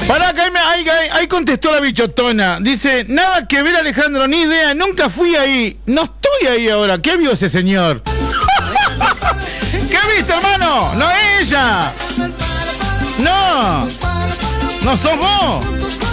Pará, que ahí contestó la bichotona. Dice, nada que ver, Alejandro, ni idea, nunca fui ahí. No estoy ahí ahora. ¿Qué vio ese señor? ¿Qué viste, hermano? No es ella. No sos vos.